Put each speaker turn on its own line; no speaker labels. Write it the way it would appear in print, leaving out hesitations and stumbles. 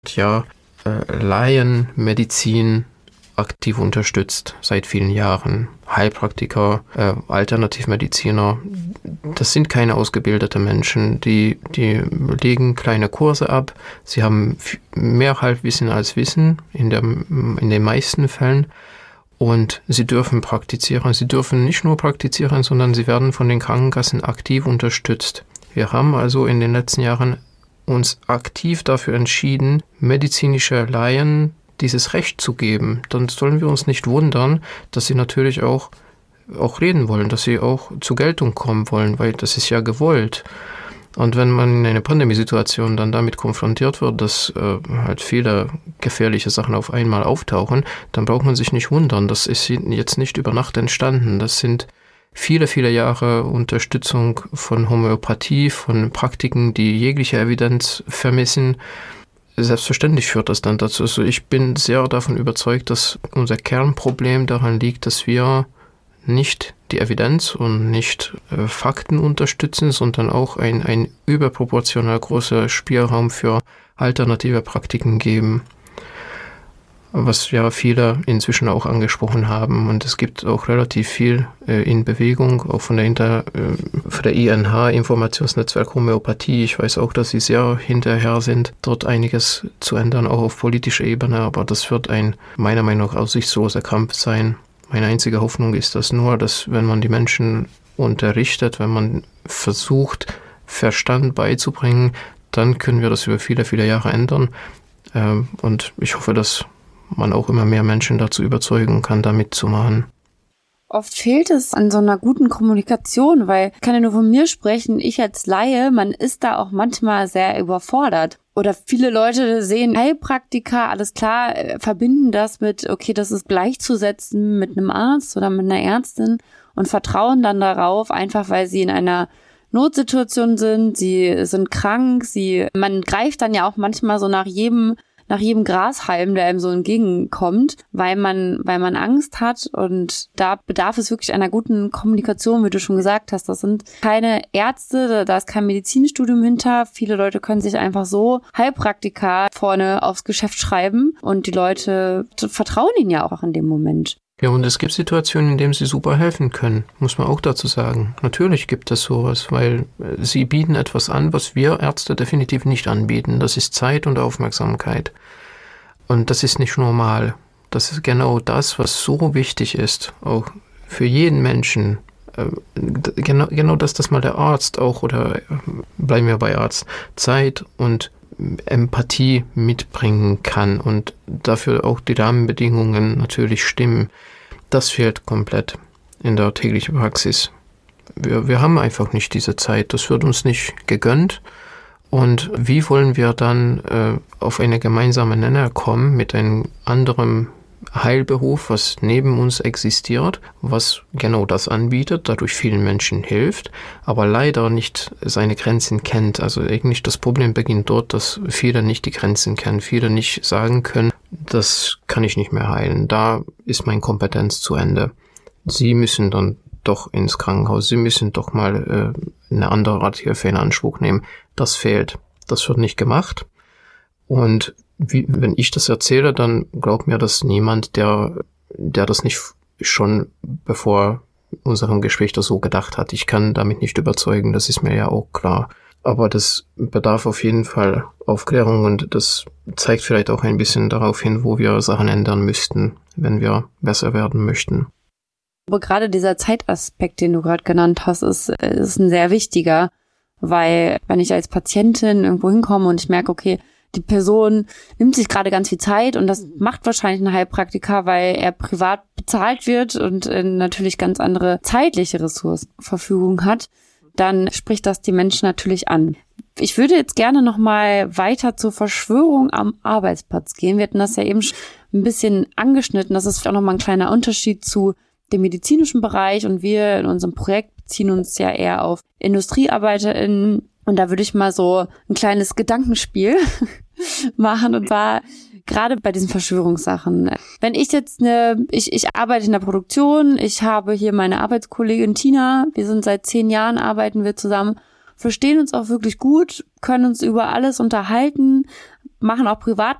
ja Laienmedizin aktiv unterstützt seit vielen Jahren. Heilpraktiker, Alternativmediziner, das sind keine ausgebildeten Menschen, die legen kleine Kurse ab. Sie haben mehr Halbwissen als Wissen in den meisten Fällen und sie dürfen praktizieren. Sie dürfen nicht nur praktizieren, sondern sie werden von den Krankenkassen aktiv unterstützt. Wir haben also in den letzten Jahren uns aktiv dafür entschieden, medizinische Laien dieses Recht zu geben. Dann sollen wir uns nicht wundern, dass sie natürlich auch reden wollen, dass sie auch zur Geltung kommen wollen, weil das ist ja gewollt. Und wenn man in einer Pandemiesituation dann damit konfrontiert wird, dass halt viele gefährliche Sachen auf einmal auftauchen, dann braucht man sich nicht wundern. Das ist jetzt nicht über Nacht entstanden. Das sind viele, viele Jahre Unterstützung von Homöopathie, von Praktiken, die jegliche Evidenz vermissen. Selbstverständlich führt das dann dazu. Also ich bin sehr davon überzeugt, dass unser Kernproblem daran liegt, dass wir nicht die Evidenz und nicht Fakten unterstützen, sondern auch ein überproportional großer Spielraum für alternative Praktiken geben, was ja viele inzwischen auch angesprochen haben. Und es gibt auch relativ viel in Bewegung, auch von der INH, Informationsnetzwerk Homöopathie. Ich weiß auch, dass sie sehr hinterher sind, dort einiges zu ändern, auch auf politischer Ebene. Aber das wird ein meiner Meinung nach aussichtsloser Kampf sein. Meine einzige Hoffnung ist das nur, dass wenn man die Menschen unterrichtet, wenn man versucht, Verstand beizubringen, dann können wir das über viele, viele Jahre ändern. Und ich hoffe, dass man auch immer mehr Menschen dazu überzeugen kann, da mitzumachen.
Oft fehlt es an so einer guten Kommunikation, weil ich kann ja nur von mir sprechen, ich als Laie, man ist da auch manchmal sehr überfordert. Oder viele Leute sehen Heilpraktiker, alles klar, verbinden das mit, okay, das ist gleichzusetzen mit einem Arzt oder mit einer Ärztin und vertrauen dann darauf, einfach weil sie in einer Notsituation sind, sie sind krank, man greift dann ja auch manchmal so nach jedem Grashalm, der einem so entgegenkommt, weil man Angst hat, und da bedarf es wirklich einer guten Kommunikation, wie du schon gesagt hast. Das sind keine Ärzte, da ist kein Medizinstudium hinter. Viele Leute können sich einfach so Heilpraktiker vorne aufs Geschäft schreiben und die Leute vertrauen ihnen ja auch in dem Moment.
Ja, und es gibt Situationen, in denen sie super helfen können, muss man auch dazu sagen. Natürlich gibt es sowas, weil sie bieten etwas an, was wir Ärzte definitiv nicht anbieten. Das ist Zeit und Aufmerksamkeit. Und das ist nicht normal. Das ist genau das, was so wichtig ist, auch für jeden Menschen. Genau das, dass mal der Arzt auch, oder bleiben wir bei Arzt, Zeit und Empathie mitbringen kann und dafür auch die Rahmenbedingungen natürlich stimmen. Das fehlt komplett in der täglichen Praxis. Wir haben einfach nicht diese Zeit, das wird uns nicht gegönnt. Und wie wollen wir dann auf eine gemeinsame Nenner kommen mit einem anderen Heilberuf, was neben uns existiert, was genau das anbietet, dadurch vielen Menschen hilft, aber leider nicht seine Grenzen kennt. Also eigentlich das Problem beginnt dort, dass viele nicht die Grenzen kennen, viele nicht sagen können, das kann ich nicht mehr heilen, da ist meine Kompetenz zu Ende. Sie müssen dann doch ins Krankenhaus, sie müssen doch mal eine andere Art Hilfe in Anspruch nehmen. Das fehlt, das wird nicht gemacht. Und wenn ich das erzähle, dann glaubt mir das niemand, der das nicht schon bevor unserem Gespräch das so gedacht hat. Ich kann damit nicht überzeugen, das ist mir ja auch klar. Aber das bedarf auf jeden Fall Aufklärung und das zeigt vielleicht auch ein bisschen darauf hin, wo wir Sachen ändern müssten, wenn wir besser werden möchten.
Aber gerade dieser Zeitaspekt, den du gerade genannt hast, ist ein sehr wichtiger, weil wenn ich als Patientin irgendwo hinkomme und ich merke, okay, die Person nimmt sich gerade ganz viel Zeit und das macht wahrscheinlich ein Heilpraktiker, weil er privat bezahlt wird und natürlich ganz andere zeitliche Ressourcen zur Verfügung hat, dann spricht das die Menschen natürlich an. Ich würde jetzt gerne nochmal weiter zur Verschwörung am Arbeitsplatz gehen. Wir hatten das ja eben schon ein bisschen angeschnitten. Das ist auch nochmal ein kleiner Unterschied zu dem medizinischen Bereich und wir in unserem Projekt beziehen uns ja eher auf IndustriearbeiterInnen. Und da würde ich mal so ein kleines Gedankenspiel machen, und zwar gerade bei diesen Verschwörungssachen. Wenn ich jetzt ich arbeite in der Produktion, ich habe hier meine Arbeitskollegin Tina, wir sind seit 10 Jahren, arbeiten wir zusammen, verstehen uns auch wirklich gut, können uns über alles unterhalten, machen auch privat